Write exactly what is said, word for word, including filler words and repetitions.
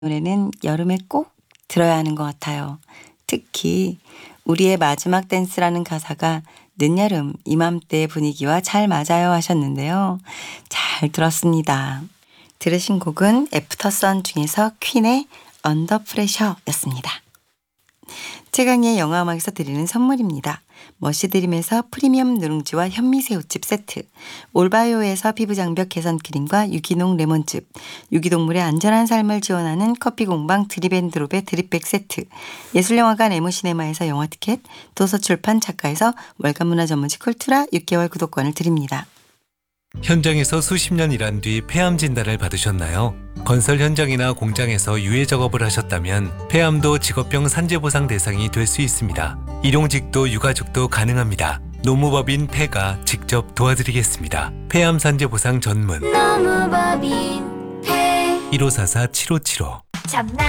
노래는 여름에 꼭 들어야 하는 것 같아요. 특히 우리의 마지막 댄스라는 가사가 늦여름 이맘때 분위기와 잘 맞아요 하셨는데요. 잘 들었습니다. 들으신 곡은 애프터선 중에서 퀸의 언더 프레셔였습니다. 최강의 영화음악에서 드리는 선물입니다. 머시드림에서 프리미엄 누룽지와 현미새우칩 세트, 올바이오에서 피부장벽 개선 크림과 유기농 레몬즙, 유기동물의 안전한 삶을 지원하는 커피공방 드립앤드롭의 드립백 세트, 예술영화관 에모시네마에서 영화 티켓, 도서출판 작가에서 월간 문화 전문지 쿨투라 육 개월 구독권을 드립니다. 현장에서 수십 년 일한 뒤 폐암 진단을 받으셨나요? 건설 현장이나 공장에서 유해 작업을 하셨다면 폐암도 직업병 산재보상 대상이 될 수 있습니다. 일용직도 유가족도 가능합니다. 노무법인 폐가 직접 도와드리겠습니다. 폐암 산재보상 전문 노무법인 폐 일오사사 칠오칠오 참나